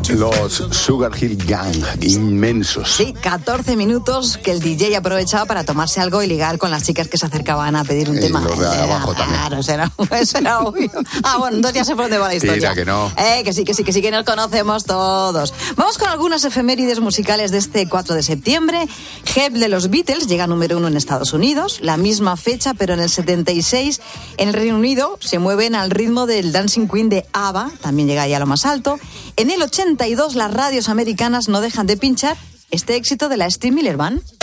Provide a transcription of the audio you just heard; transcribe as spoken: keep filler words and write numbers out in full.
Los Sugar Hill Gang, inmensos. Sí, catorce minutos que el D J aprovechaba para tomarse algo y ligar con las chicas que se acercaban a pedir un y tema. Los de abajo eh, también. Claro, eso era, eso era obvio. Ah, bueno, entonces ya sé por dónde va la historia. Tira que no. Eh, que sí, que sí, que sí, que nos conocemos todos. Vamos con algunas efemérides musicales de este cuatro de septiembre. Help de los Beatles llega a número uno en Estados Unidos. La misma fecha, pero en el setenta y seis en el Reino Unido se mueven al ritmo del Dancing Queen de ABBA. También llega ahí a lo más alto. En el ochenta y dos las radios americanas no dejan de pinchar este éxito de la Steve Miller Band.